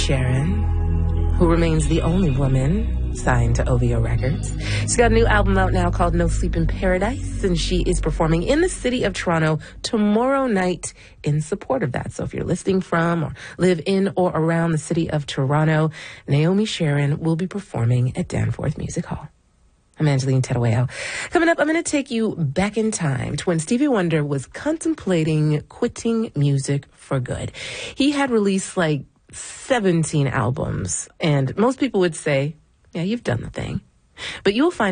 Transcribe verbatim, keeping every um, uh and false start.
Sharon, who remains the only woman signed to O V O Records. She's got a new album out now called No Sleep in Paradise, and she is performing in the city of Toronto tomorrow night in support of that. So if you're listening from or live in or around the city of Toronto, Naomi Sharon will be performing at Danforth Music Hall. I'm Angeline Tedaweo. Coming up, I'm going to take you back in time to when Stevie Wonder was contemplating quitting music for good. He had released like seventeen albums, and most people would say, yeah, you've done the thing. But you'll find